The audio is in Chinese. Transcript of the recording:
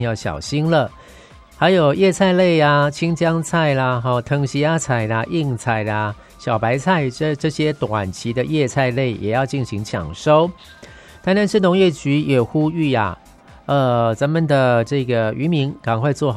要小心了。还有叶菜类啊，青江菜啦、藤西亚菜啦、硬菜啦、小白菜这些短期的叶菜类也要进行抢收。台南市农业局也呼吁啊，咱们的这个渔民赶快做